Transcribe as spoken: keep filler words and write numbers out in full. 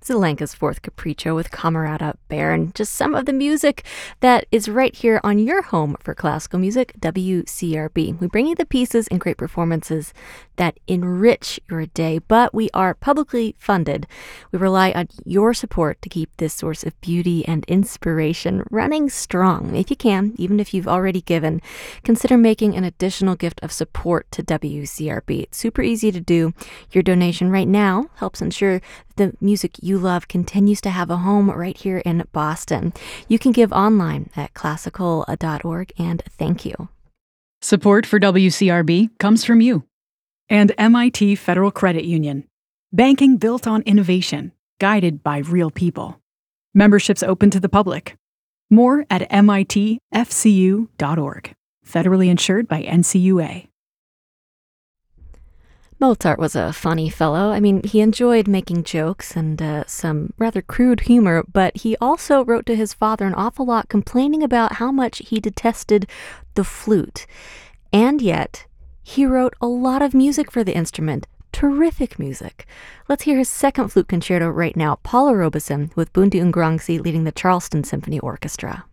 Zelenka's Fourth Capriccio with Camerata Bear, and just some of the music that is right here on your home for classical music, W C R B. We bring you the pieces and great performances that enrich your day, but we are publicly funded. We rely on your support to keep this source of beauty and inspiration running strong. If you can, even if you've already given, consider making an additional gift of support to W C R B. It's super easy to do. Your donation right now helps ensure the music you love continues to have a home right here in Boston. You can give online at classical dot org, and thank you. Support for W C R B comes from you and M I T Federal Credit Union. Banking built on innovation, guided by real people. Memberships open to the public. More at M I T F C U dot org. Federally insured by N C U A. Mozart was a funny fellow. I mean, he enjoyed making jokes and uh, some rather crude humor, but he also wrote to his father an awful lot complaining about how much he detested the flute. And yet, he wrote a lot of music for the instrument. Terrific music. Let's hear his second flute concerto right now, Paula Robeson with Bundy Ungranzi leading the Charleston Symphony Orchestra.